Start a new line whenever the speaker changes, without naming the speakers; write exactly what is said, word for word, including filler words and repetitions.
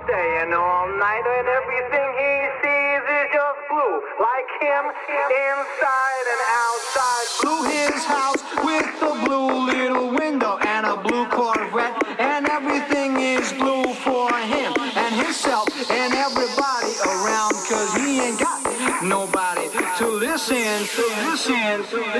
day and all night, and everything he sees is just blue, like him inside and outside.
Blue his house with a blue little window and a blue Corvette, and everything is blue for him and himself and everybody around, cause he ain't got nobody to listen, to listen, to listen.